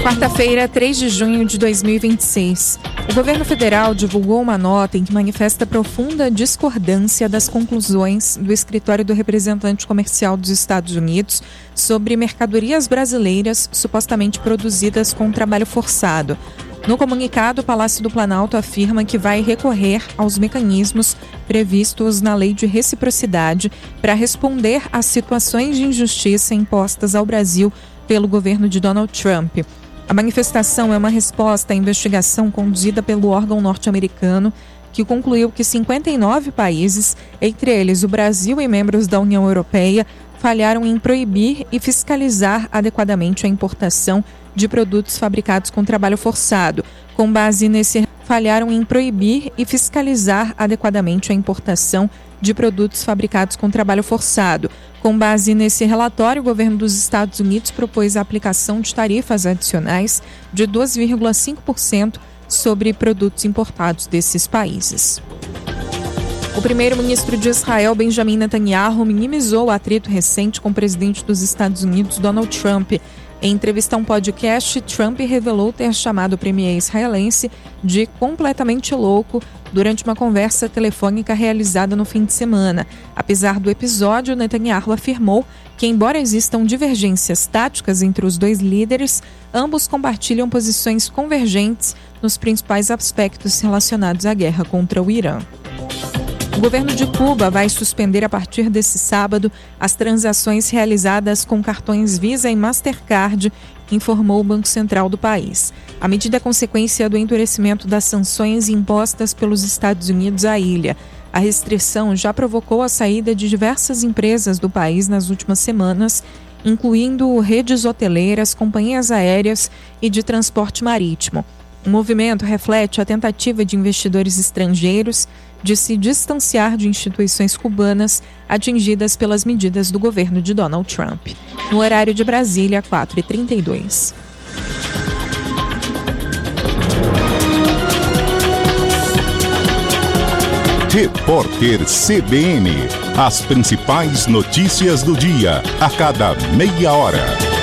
Quarta-feira, 3 de junho de 2026. O governo federal divulgou uma nota em que manifesta profunda discordância das conclusões do Escritório do Representante Comercial dos Estados Unidos sobre mercadorias brasileiras supostamente produzidas com trabalho forçado. No comunicado, o Palácio do Planalto afirma que vai recorrer aos mecanismos previstos na Lei de Reciprocidade para responder às situações de injustiça impostas ao Brasil pelo governo de Donald Trump. A manifestação é uma resposta à investigação conduzida pelo órgão norte-americano, que concluiu que 59 países, entre eles o Brasil e membros da União Europeia, falharam em proibir e fiscalizar adequadamente a importação de produtos fabricados com trabalho forçado. Com base nesse falharam em proibir e fiscalizar adequadamente a importação de produtos fabricados com trabalho forçado. Com base nesse relatório, o governo dos Estados Unidos propôs a aplicação de tarifas adicionais de 2,5% sobre produtos importados desses países. O primeiro-ministro de Israel, Benjamin Netanyahu, minimizou o atrito recente com o presidente dos Estados Unidos, Donald Trump. Em entrevista a um podcast, Trump revelou ter chamado o premier israelense de completamente louco durante uma conversa telefônica realizada no fim de semana. Apesar do episódio, Netanyahu afirmou que, embora existam divergências táticas entre os dois líderes, ambos compartilham posições convergentes nos principais aspectos relacionados à guerra contra o Irã. O governo de Cuba vai suspender a partir desse sábado as transações realizadas com cartões Visa e Mastercard, informou o Banco Central do país. A medida é consequência do endurecimento das sanções impostas pelos Estados Unidos à ilha. A restrição já provocou a saída de diversas empresas do país nas últimas semanas, incluindo redes hoteleiras, companhias aéreas e de transporte marítimo. O movimento reflete a tentativa de investidores estrangeiros de se distanciar de instituições cubanas atingidas pelas medidas do governo de Donald Trump. No horário de Brasília, 4h32. Repórter CBN. As principais notícias do dia, a cada meia hora.